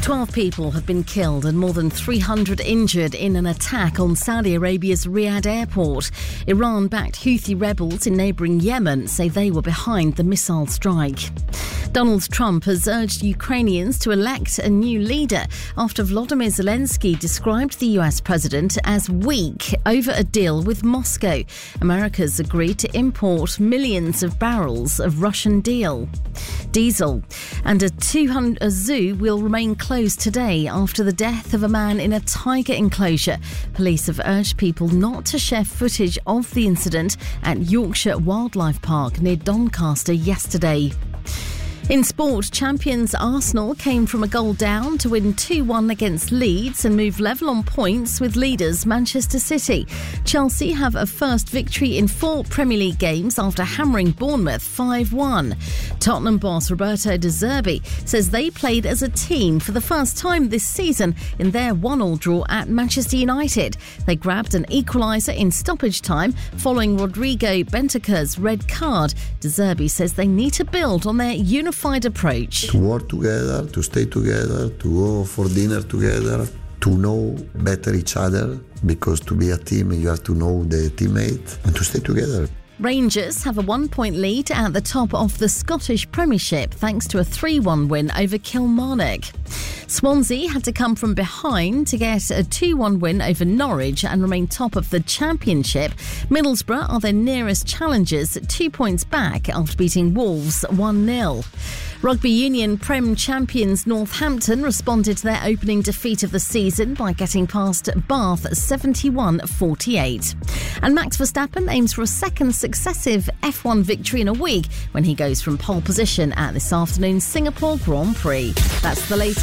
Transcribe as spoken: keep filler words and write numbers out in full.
Twelve people have been killed and more than three hundred injured in an attack on Saudi Arabia's Riyadh airport. Iran-backed Houthi rebels in neighbouring Yemen say they were behind the missile strike. Donald Trump has urged Ukrainians to elect a new leader after Volodymyr Zelensky described the U S president as weak over a deal with Moscow. America's agreed to import millions of barrels of Russian deal. Diesel. And a two hundred a zoo will remain closed today after the death of a man in a tiger enclosure. Police have urged people not to share footage of the incident at Yorkshire Wildlife Park near Doncaster yesterday. In sport, champions Arsenal came from a goal down to win two one against Leeds and move level on points with leaders Manchester City. Chelsea have a first victory in four Premier League games after hammering Bournemouth five one. Tottenham boss Roberto De Zerbi says they played as a team for the first time this season in their one all draw at Manchester United. They grabbed an equaliser in stoppage time following Rodrigo Bentancur's red card. De Zerbi says they need to build on their unified approach. To work together, to stay together, to go for dinner together, to know better each other, because to be a team you have to know the teammate and to stay together. Rangers have a one-point lead at the top of the Scottish Premiership thanks to a three one win over Kilmarnock. Swansea had to come from behind to get a two one win over Norwich and remain top of the Championship. Middlesbrough are their nearest challengers, two points back after beating Wolves one nil. Rugby Union Prem champions Northampton responded to their opening defeat of the season by getting past Bath seventy-one forty-eight. And Max Verstappen aims for a second successive F one victory in a week when he goes from pole position at this afternoon's Singapore Grand Prix. That's the latest.